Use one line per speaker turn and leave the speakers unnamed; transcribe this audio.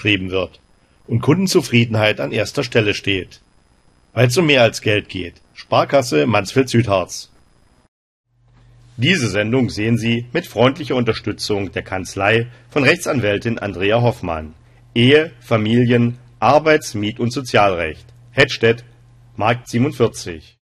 geschrieben wird und Kundenzufriedenheit an erster Stelle steht. Weil es um mehr als Geld geht. Sparkasse Mansfeld-Südharz. Diese Sendung sehen Sie mit freundlicher Unterstützung der Kanzlei von Rechtsanwältin Andrea Hoffmann. Ehe, Familien, Arbeits-, Miet- und Sozialrecht. Hettstedt, Markt 47.